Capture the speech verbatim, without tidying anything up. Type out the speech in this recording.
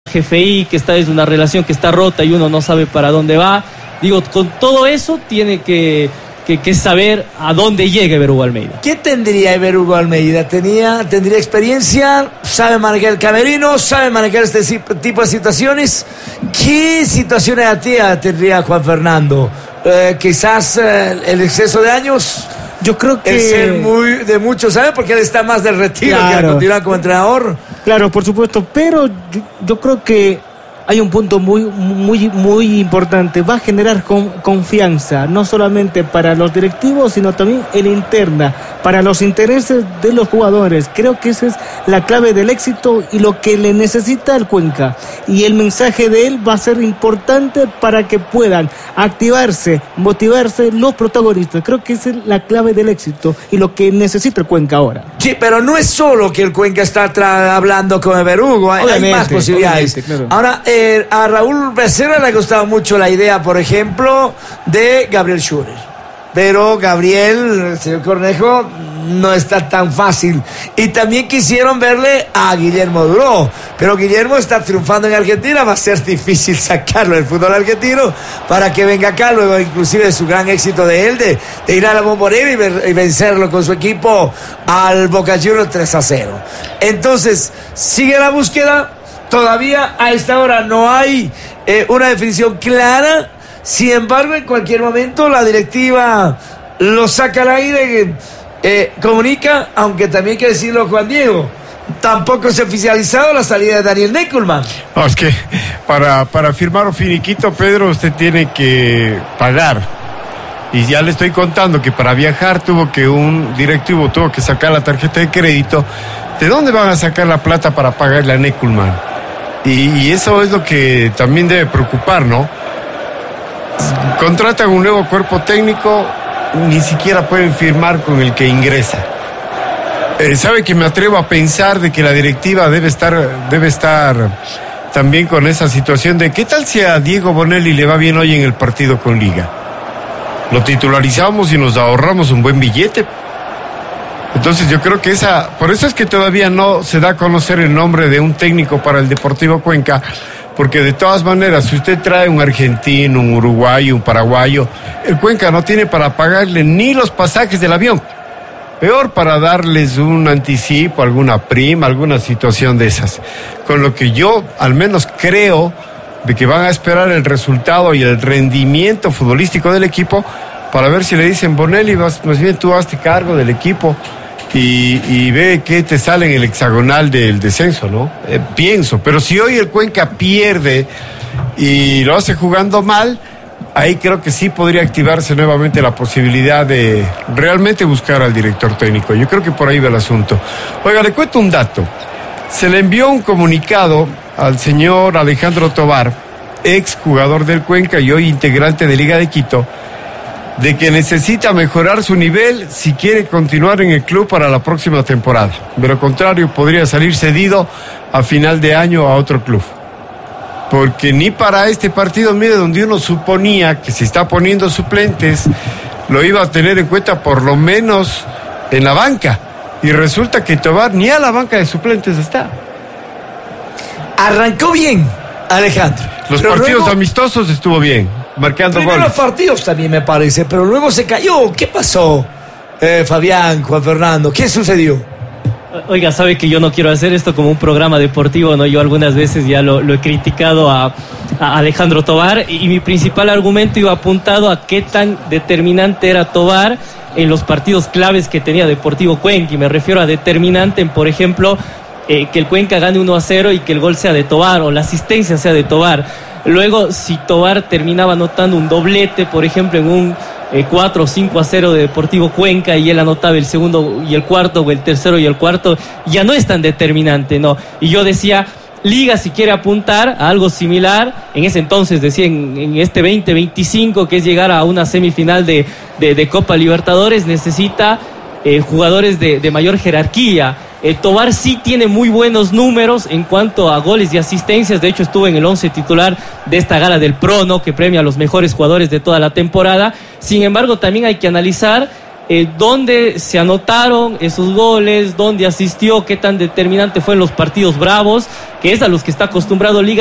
Jefe I, que esta es una relación que está rota y uno no sabe para dónde va. Digo, con todo eso tiene que, que, que saber a dónde llega Ever Hugo Almeida. ¿Qué tendría Ever Hugo Almeida? ¿Tenía, ¿Tendría experiencia? ¿Sabe manejar el camerino? ¿Sabe manejar este tipo de situaciones? ¿Qué situación negativa tendría Juan Fernando? Eh, quizás eh, el exceso de años. Yo creo que... El ser muy de mucho, ¿sabe? Porque él está más del retiro claro. que continuar como entrenador. Claro, por supuesto, pero yo, yo creo que hay un punto muy, muy, muy importante. Va a generar con, confianza, no solamente para los directivos, sino también en interna, para los intereses de los jugadores. Creo que esa es la clave del éxito y lo que le necesita el Cuenca. Y el mensaje de él va a ser importante para que puedan activarse, motivarse los protagonistas. Creo que esa es la clave del éxito y lo que necesita el Cuenca ahora. Sí, pero no es solo que el Cuenca está tra- hablando con Ever Hugo, hay, hay más posibilidades. Claro. Ahora, eh, a Raúl Becerra le ha gustado mucho la idea, por ejemplo, de Gabriel Schurer. Pero Gabriel, señor Cornejo, no está tan fácil. Y también quisieron verle a Guillermo Duró. Pero Guillermo está triunfando en Argentina. Va a ser difícil sacarlo del fútbol argentino para que venga acá. Luego inclusive de su gran éxito de él, de, de ir a la Bombonera y, ver, y vencerlo con su equipo al Boca Juniors tres a cero. Entonces, sigue la búsqueda. Todavía a esta hora no hay eh, una definición clara. Sin embargo, en cualquier momento la directiva lo saca al aire, eh, comunica, aunque también hay que decirlo, Juan Diego, tampoco se ha oficializado la salida de Daniel Neckelman. No, es que para, para firmar un finiquito, Pedro, usted tiene que pagar. Y ya le estoy contando que para viajar tuvo que un directivo tuvo que sacar la tarjeta de crédito. ¿De dónde van a sacar la plata para pagarle a Neckelman? Y, y eso es lo que también debe preocupar, ¿no? Contratan un nuevo cuerpo técnico, ni siquiera pueden firmar con el que ingresa. Eh, ¿Sabe que me atrevo a pensar de que la directiva debe estar, debe estar también con esa situación de qué tal si a Diego Bonelli le va bien hoy en el partido con Liga? Lo titularizamos y nos ahorramos un buen billete. Entonces yo creo que esa, por eso es que todavía no se da a conocer el nombre de un técnico para el Deportivo Cuenca. Porque de todas maneras, si usted trae un argentino, un uruguayo, un paraguayo, el Cuenca no tiene para pagarle ni los pasajes del avión. Peor para darles un anticipo, alguna prima, alguna situación de esas. Con lo que yo al menos creo de que van a esperar el resultado y el rendimiento futbolístico del equipo para ver si le dicen, Bonelli, vas, más bien tú hazte cargo del equipo. Y, y ve qué te sale en el hexagonal del descenso, ¿no? Eh, pienso, pero si hoy el Cuenca pierde y lo hace jugando mal, ahí creo que sí podría activarse nuevamente la posibilidad de realmente buscar al director técnico. Yo creo que por ahí va el asunto. Oiga, le cuento un dato. Se le envió un comunicado al señor Alejandro Tovar, ex jugador del Cuenca y hoy integrante de Liga de Quito, de que necesita mejorar su nivel si quiere continuar en el club para la próxima temporada. De lo contrario, podría salir cedido a final de año a otro club. Porque ni para este partido, mire, donde uno suponía que se está poniendo suplentes, lo iba a tener en cuenta por lo menos en la banca. Y resulta que Tovar ni a la banca de suplentes está. Arrancó bien, Alejandro. Los partidos luego... amistosos estuvo bien, marcando goles. Primeros partidos también me parece, pero luego se cayó. ¿Qué pasó, eh, Fabián, Juan Fernando? ¿Qué sucedió? Oiga, sabe que yo no quiero hacer esto como un programa deportivo, ¿no? Yo algunas veces ya lo, lo he criticado a, a Alejandro Tovar y, y mi principal argumento iba apuntado a qué tan determinante era Tovar en los partidos claves que tenía Deportivo Cuenca. Y me refiero a determinante en, por ejemplo, eh, que el Cuenca gane uno a cero y que el gol sea de Tovar o la asistencia sea de Tovar. Luego, si Tovar terminaba anotando un doblete, por ejemplo, en un eh, cuatro o cinco a cero de Deportivo Cuenca y él anotaba el segundo y el cuarto o el tercero y el cuarto, ya no es tan determinante, ¿no? Y yo decía, Liga, si quiere apuntar a algo similar, en ese entonces decía en, en este veinte veinticinco, que es llegar a una semifinal de, de, de Copa Libertadores, necesita eh, jugadores de, de mayor jerarquía. Eh, Tovar sí tiene muy buenos números en cuanto a goles y asistencias. De hecho, estuvo en el once titular de esta gala del Pro, ¿no?, que premia a los mejores jugadores de toda la temporada. Sin embargo, también hay que analizar eh, dónde se anotaron esos goles, dónde asistió, qué tan determinante fue en los partidos bravos, que es a los que está acostumbrado Liga.